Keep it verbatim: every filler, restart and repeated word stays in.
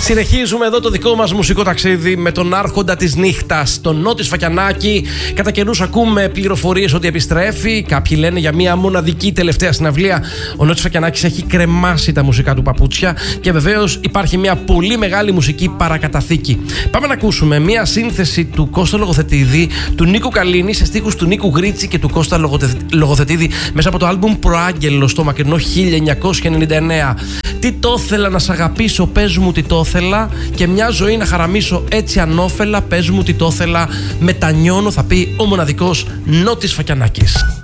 Συνεχίζουμε εδώ το δικό μας μουσικό ταξίδι με τον άρχοντα της νύχτας, τον Νότι Σφακιανάκη. Κατά καιρούς ακούμε πληροφορίες ότι επιστρέφει. Κάποιοι λένε για μια μοναδική τελευταία συναυλία. Ο Νότι Σφακιανάκης έχει κρεμάσει τα μουσικά του παπούτσια και βεβαίως υπάρχει μια πολύ μεγάλη μουσική παρακαταθήκη. Πάμε να ακούσουμε μια σύνθεση του Κώστα Λογοθετίδη, του Νίκου Καλίνη σε στίχους του Νίκου Γρίτσι και του Κώστα Λογοθετίδη μέσα από το άλμπουμ Προάγγελος το μακρινό χίλια εννιακόσια ενενήντα εννέα. Τι το ήθελα να σ' αγαπήσω, πες μου τι το ήθελα, και μια ζωή να χαραμίσω έτσι ανώφελα, πες μου τι το ήθελα, μετανιώνω, θα πει ο μοναδικός Νότης Σφακιανάκης.